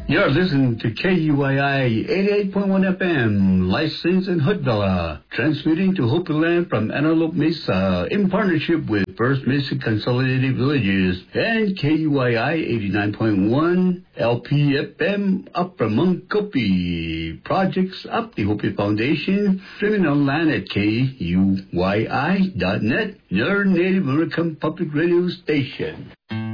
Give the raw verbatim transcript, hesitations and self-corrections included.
You're listening to K U I I eighty-eight point one F M, licensed in Hoodville, transmitting to Hopi Land from Antelope Mesa in partnership with First Mesa Consolidated Villages and K U I I eighty-nine point one L P F M up from Munkopi. Projects up the Hopi Foundation, streaming online at K U Y I dot net, your Native American public radio station.